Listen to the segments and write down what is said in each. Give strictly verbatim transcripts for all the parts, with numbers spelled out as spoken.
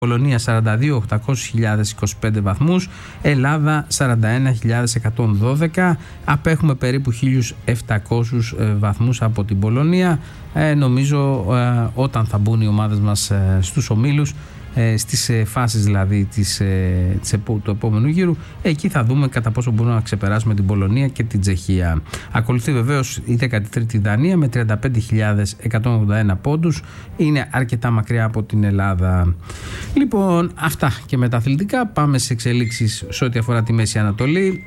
Πολωνία σαράντα δύο χιλιάδες οκτακόσιους είκοσι πέντε βαθμούς, Ελλάδα σαράντα ένα χιλιάδες εκατόν δώδεκα, απέχουμε περίπου χίλιους επτακόσιους βαθμούς από την Πολωνία. Ε, νομίζω ε, όταν θα μπουν οι ομάδες μας ε, στους ομίλους, ε, στις ε, φάσεις δηλαδή της, ε, της επο, του επόμενου γύρου, εκεί θα δούμε κατά πόσο μπορούμε να ξεπεράσουμε την Πολωνία και την Τσεχία. Ακολουθεί βεβαίως η δέκατη τρίτη Δανία με τριάντα πέντε χιλιάδες εκατόν ογδόντα ένα πόντους, είναι αρκετά μακριά από την Ελλάδα. Λοιπόν, αυτά και με τα αθλητικά. Πάμε σε εξελίξεις σε ό,τι αφορά τη Μέση Ανατολή.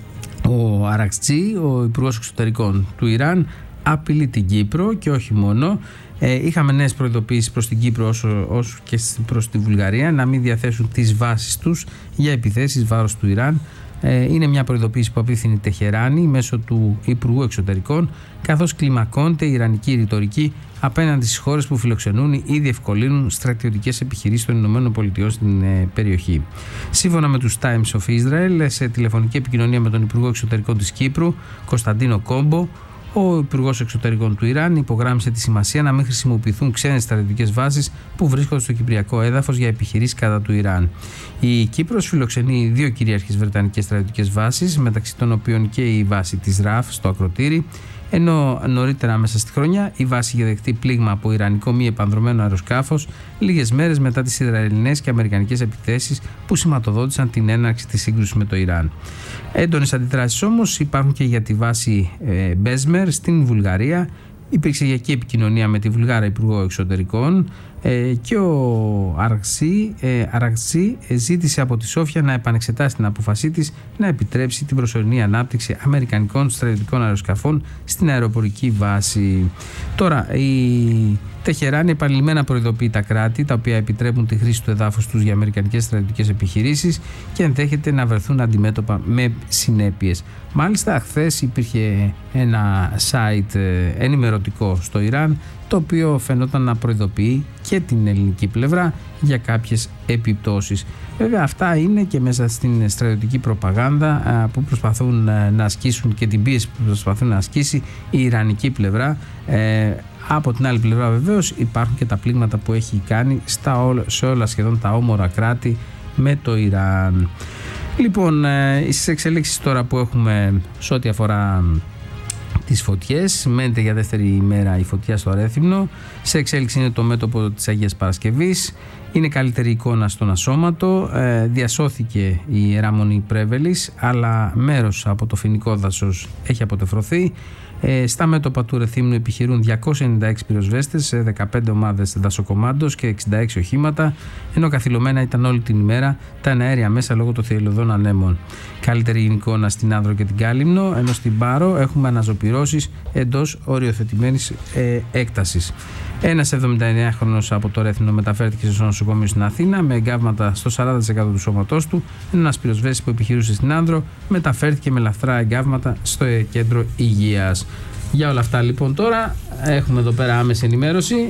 Ο Αρακτζή, ο Υπουργός Εξωτερικών του Ιράν, απειλεί την Κύπρο και όχι μόνο. Ε, είχαμε νέες προειδοποιήσεις προς την Κύπρο όσο, όσο και προς τη Βουλγαρία να μην διαθέσουν τις βάσεις τους για επιθέσεις βάρος του Ιράν. Ε, είναι μια προειδοποίηση που απίθυνε η Τεχεράνη μέσω του Υπουργού Εξωτερικών, καθώς κλιμακώνεται η ιρανική ρητορική απέναντι στις χώρες που φιλοξενούν ή διευκολύνουν στρατιωτικές επιχειρήσεις των ΗΠΑ στην ε, περιοχή. Σύμφωνα με τους Times of Israel, σε τηλεφωνική επικοινωνία με τον Υπουργό Εξωτερικών της Κύπρου, Κωνσταντίνο Κόμπο, ο Υπουργός Εξωτερικών του Ιράν υπογράμμισε τη σημασία να μην χρησιμοποιηθούν ξένες στρατιωτικές βάσεις που βρίσκονται στο κυπριακό έδαφος για επιχειρήσεις κατά του Ιράν. Η Κύπρος φιλοξενεί δύο κυρίαρχες βρετανικές στρατιωτικές βάσεις, μεταξύ των οποίων και η βάση της ΡΑΦ στο Ακροτήρι, ενώ νωρίτερα μέσα στη χρονιά η βάση είχε δεχτεί πλήγμα από ιρανικό μη επανδρωμένο αεροσκάφος λίγες μέρες μετά τις Ισραηλινές και Αμερικανικές επιθέσεις που σηματοδότησαν την έναρξη της σύγκρουσης με το Ιράν. Έντονες αντιδράσεις όμως υπάρχουν και για τη βάση ε, Μπέσμερ στην Βουλγαρία. Υπήρξε για εκεί επικοινωνία με τη Βουλγάρα Υπουργό Εξωτερικών ε, και ο Αραξί, ε, Αραξί ζήτησε από τη Σόφια να επανεξετάσει την απόφασή της να επιτρέψει την προσωρινή ανάπτυξη αμερικανικών στρατιωτικών αεροσκαφών στην αεροπορική βάση. Τώρα, η Τεχεράνη επανειλημμένα προειδοποιεί τα κράτη τα οποία επιτρέπουν τη χρήση του εδάφους τους για αμερικανικές στρατιωτικές επιχειρήσεις και ενδέχεται να βρεθούν αντιμέτωπα με συνέπειες. Μάλιστα, χθες υπήρχε ένα site ενημερωτικό στο Ιράν το οποίο φαινόταν να προειδοποιεί και την ελληνική πλευρά για κάποιες επιπτώσεις. Βέβαια, αυτά είναι και μέσα στην στρατιωτική προπαγάνδα που προσπαθούν να ασκήσουν και την πίεση που προσπαθούν να ασκήσει η ιρανική πλευρά. Ε, από την άλλη πλευρά βεβαίως υπάρχουν και τα πλήγματα που έχει κάνει στα όλα, σε όλα σχεδόν τα όμορα κράτη με το Ιράν. Λοιπόν, στις εξελίξεις τώρα που έχουμε σε ό,τι αφορά τις φωτιές, μένεται για δεύτερη ημέρα η φωτιά στο Ρέθυμνο. Σε εξέλιξη είναι το μέτωπο της Αγίας Παρασκευής. Είναι καλύτερη εικόνα στον ασώματο. Ε, διασώθηκε η Ιερά Μονή Πρέβελης, αλλά μέρος από το φοινικό δάσος έχει αποτεφρωθεί. Ε, στα μέτωπα του Ρεθύμνου επιχειρούν διακόσιοι ενενήντα έξι πυροσβέστες σε δεκαπέντε ομάδες δασοκομάντος και εξήντα έξι οχήματα, ενώ καθυλωμένα ήταν όλη την ημέρα τα εναέρια μέσα λόγω των θηελωδών ανέμων. Καλύτερη εικόνα στην Άνδρο και την Κάλυμνο, ενώ στην Πάρο έχουμε αναζωπυρώσεις εντός οριοθετημένης ε, έκτασης. Ένας εβδομηνταεννιάχρονος από το Ρέθυμνο μεταφέρθηκε στο νοσοκομείο στην Αθήνα με εγκάβματα στο σαράντα τοις εκατό του σώματός του, ενώ ένας πυροσβέστης που επιχειρούσε στην Άνδρο μεταφέρθηκε με λαφρά εγκάβματα στο κέντρο υγείας. Για όλα αυτά λοιπόν τώρα έχουμε εδώ πέρα άμεση ενημέρωση.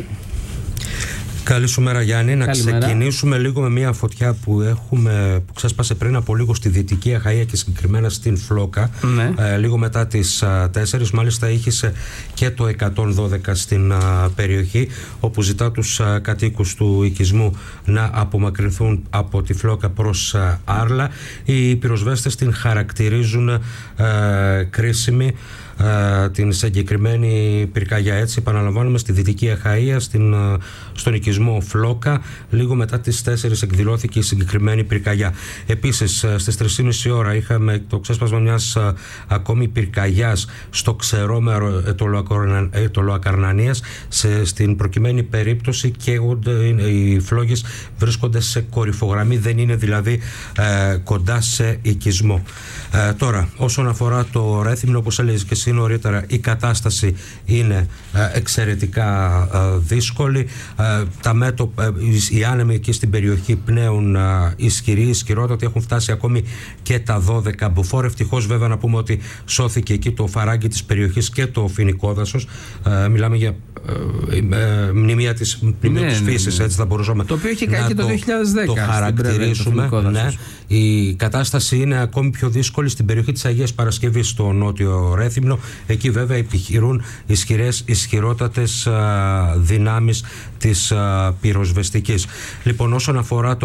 Καλή σου μέρα, Γιάννη. Να Καλημέρα. Ξεκινήσουμε λίγο με μια φωτιά που έχουμε, που ξέσπασε πριν από λίγο στη Δυτική Αχαΐα και συγκεκριμένα στην Φλόκα. Ναι. Ε, λίγο μετά τις α, τέσσερις. Μάλιστα είχε και το εκατόν δώδεκα στην α, περιοχή, όπου ζητά τους α, κατοίκους του οικισμού να απομακρυνθούν από τη Φλόκα προς α, Άρλα. Οι πυροσβέστες την χαρακτηρίζουν α, κρίσιμη. Uh, την συγκεκριμένη πυρκαγιά. Έτσι, επαναλαμβάνουμε στη Δυτική Αχαΐα, στην, uh, στον οικισμό Φλόκα. Λίγο μετά τις τέσσερις εκδηλώθηκε η συγκεκριμένη πυρκαγιά. Επίσης, uh, στις τρεις και μισή ώρα είχαμε το ξέσπασμα μιας uh, ακόμη πυρκαγιάς στο ξερόμερο Ετωλοακαρνανίας. Στην προκειμένη περίπτωση και οι φλόγες βρίσκονται σε κορυφογραμμή, δεν είναι δηλαδή uh, κοντά σε οικισμό. Uh, τώρα, όσον αφορά το Ρέθυμνο, όπως έλεγες και εσύ νωρίτερα, η κατάσταση είναι ε, εξαιρετικά ε, δύσκολη. Ε, τα μέτωπα, ε, οι άνεμοι εκεί στην περιοχή πνέουν ε, ισχυροί, ισχυρότατοι, έχουν φτάσει ακόμη και τα δώδεκα μποφόρ. Ευτυχώς βέβαια να πούμε ότι σώθηκε εκεί το φαράγγι της περιοχής και το φοινικό δάσος. Ε, μιλάμε για ε, ε, μνημεία της, μνημεία ναι, της φύσης, ναι, ναι. Έτσι θα μπορούσαμε το οποίο είχε κάνει και το δύο χιλιάδες δέκα. Το χαρακτηρίσουμε. Το ναι. Η κατάσταση είναι ακόμη πιο δύσκολη στην περιοχή της Αγίας Παρασκευής, στο νότιο Ρέθυμνο, Λιμάνο. Εκεί βέβαια επιχειρούν ισχυρές, ισχυρότατες δυνάμεις της πυροσβεστικής. Λοιπόν, όσον αφορά το